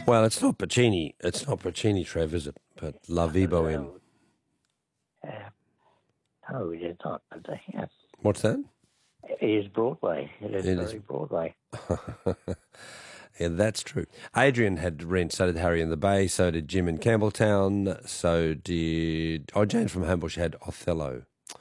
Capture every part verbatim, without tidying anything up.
Well, it's not Puccini. It's not Puccini, Trev, is it? But La Vie Boheme. Uh, no, it is not. But, uh, yes. What's that? It is Broadway. It is It very is. Broadway. Yeah, that's true. Adrian had rent, so did Harry in the Bay, so did Jim in Campbelltown, so did... Oh, Jane from Homebush had Othello.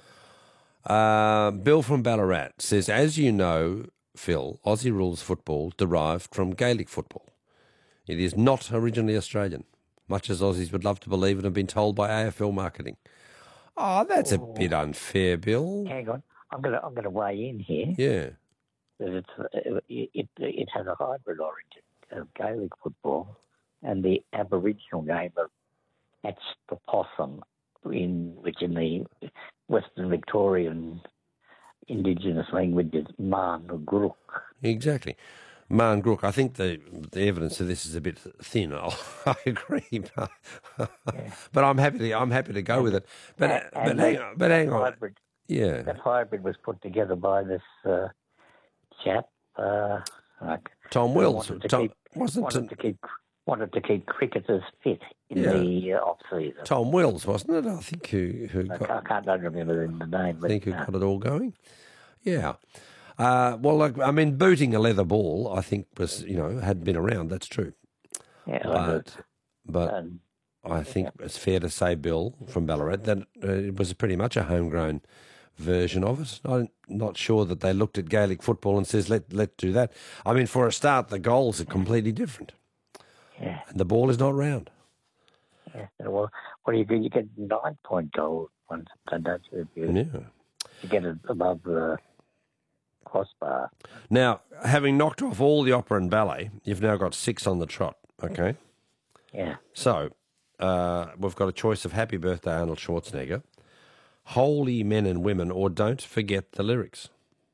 Uh, Bill from Ballarat says, as you know, Phil, Aussie rules football derived from Gaelic football. It is not originally Australian, much as Aussies would love to believe and have been told by A F L marketing. Oh, that's a bit unfair, Bill. Hang on. I'm going to I'm going to weigh in here. Yeah. That it's, it, it, it has a hybrid origin of Gaelic football and the Aboriginal game of That's the Possum, in which in the Western Victorian Indigenous language is Man Grook. Exactly. Man Grook. I think the the evidence of this is a bit thin. I'll, I agree, but, Yeah. but I'm happy to I'm happy to go with it. But And- but and hang that- on, but hang that on. hybrid, Yeah. that hybrid was put together by this uh, chap. Uh, like, Tom who Wills. wanted to Tom, keep, wasn't wanted to keep wanted to keep cricketers fit in Yeah. the uh, off season. Tom Wills, wasn't it? I think who who I got, can't, I can't don't remember the name, I but think who uh, got it all going. Yeah. Uh, well, like, I mean, booting a leather ball, I think was you know had been around. That's true. yeah, But but um, I think it's fair to say, Bill from Ballarat, that uh, it was pretty much a homegrown version of it. I'm not sure that they looked at Gaelic football and says, let let's do that. I mean, for a start, the goals are completely different, yeah, and the ball is not round. yeah. Well, what do you do? You get nine point goal once, don't you? If you, Yeah. you get it above the crossbar. Now, having knocked off all the opera and ballet, you've now got six on the trot. Okay, Yeah. so uh, we've got a choice of Happy Birthday Arnold Schwarzenegger, Holy Men and Women, or Don't Forget the Lyrics.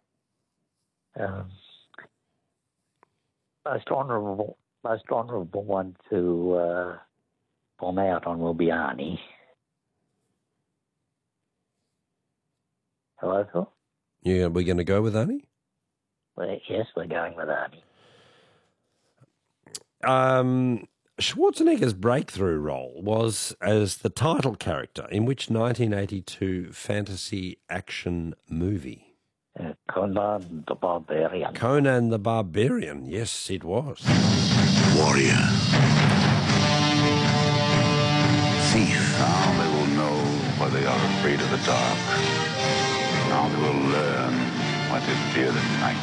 Um, most honourable, most honourable one to uh, bomb out on will be Arnie. Hello, Phil? Yeah, we're going to go with Arnie? Well, yes, we're going with Arnie. Um, Schwarzenegger's breakthrough role was as the title character in which nineteen eighty-two fantasy action movie? Uh, Conan the Barbarian. Conan the Barbarian. Yes, it was. Warrior. Thief. Now they will know why they are afraid of the dark. Now they will learn why they fear the night.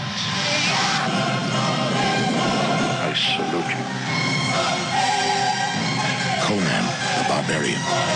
I salute you. Conan the Barbarian.